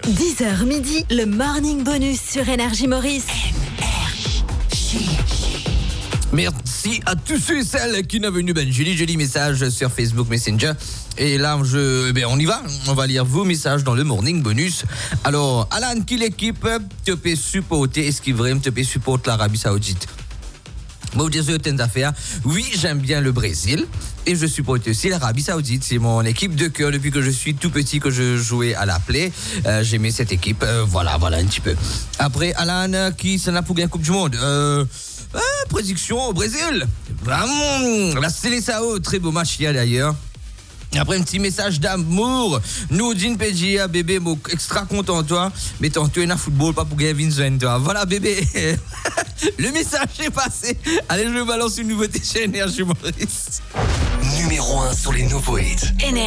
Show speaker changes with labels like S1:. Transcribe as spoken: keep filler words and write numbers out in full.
S1: dix heures midi, le Morning Bonus sur Énergie Maurice.
S2: Merci à tous ceux et celles qui nous ont venu ben joli joli message sur Facebook Messenger. Et là, je, ben on y va. On va lire vos messages dans le Morning Bonus. Alors, Alan, qui l'équipe te peut supporter? Est-ce qu'il vraiment te peut supporter l'Arabie Saoudite? Moi, vous dire une affaire. Oui, j'aime bien le Brésil et je supporte aussi l'Arabie Saoudite. C'est mon équipe de cœur depuis que je suis tout petit, que je jouais à la Play. Euh, j'aimais cette équipe. Euh, voilà, voilà un petit peu. Après, Alan, qui s'en a pour gagner Coupe du Monde? Euh, euh, prédiction au Brésil. Vraiment, la Seleção, très beau match il y a d'ailleurs. Après un petit message d'amour, Noudine Pedjia, bébé, moi, extra content toi, mais t'en tu es un football, pas pour gagner Vincent, toi. Voilà bébé, le message est passé. Allez, je balance une nouveauté chez Énergie Maurice.
S3: Numéro un sur les nouveaux hits.